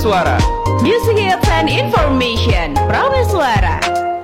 Prameswara. Music hits and information. Prameswara.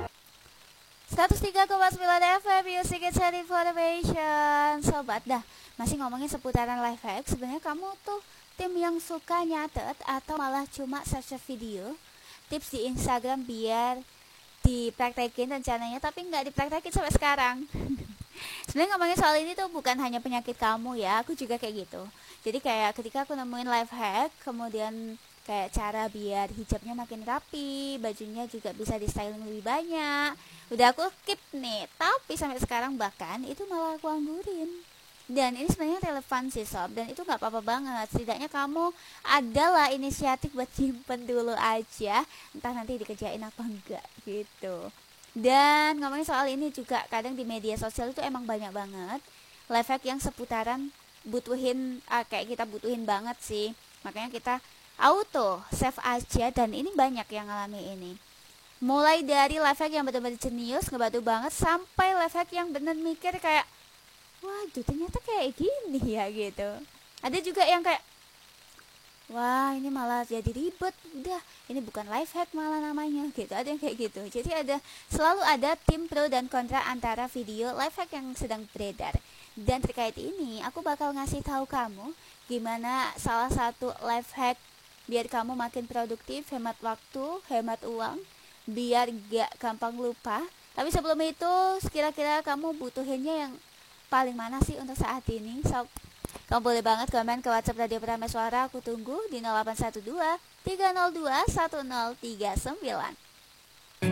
103,9 FM Music Hits and Information. Sobat, dah masih ngomongin seputaran life hack. Sebenarnya kamu tuh tim yang suka nyatet atau malah cuma search video tips di Instagram biar dipraktekin rencananya tapi nggak dipraktekin sampai sekarang. Sebenarnya ngomongin soal ini tuh bukan hanya penyakit kamu ya, aku juga kayak gitu. Jadi kayak ketika aku nemuin life hack, kemudian kayak cara biar hijabnya makin rapi, bajunya juga bisa di styling lebih banyak, udah aku keep nih, tapi sampai sekarang bahkan itu malah aku anggurin. Dan ini sebenarnya relevan sih sob, dan itu gak apa-apa banget. Setidaknya kamu adalah inisiatif buat simpen dulu aja, entah nanti dikerjain apa enggak gitu. Dan ngomongin soal ini juga kadang di media sosial itu emang banyak banget life hack yang seputaran butuhin, kayak kita butuhin banget sih. Makanya kita auto save aja, dan ini banyak yang ngalami ini. Mulai dari life hack yang benar-benar jenius, ngebantu banget, sampai life hack yang bener mikir kayak, waduh ternyata kayak gini ya gitu. Ada juga yang kayak, wah ini malah jadi ribet, udah ini bukan life hack malah namanya gitu. Ada yang kayak gitu. Jadi selalu ada tim pro dan kontra antara video life hack yang sedang beredar. Dan terkait ini aku bakal ngasih tahu kamu gimana salah satu life hack biar kamu makin produktif, hemat waktu, hemat uang, biar gak gampang lupa. Tapi sebelum itu, kira-kira kamu butuhinnya yang paling mana sih untuk saat ini? So, kamu boleh banget komen ke WhatsApp Radio Prameswara. Aku tunggu di 0812 302 1039.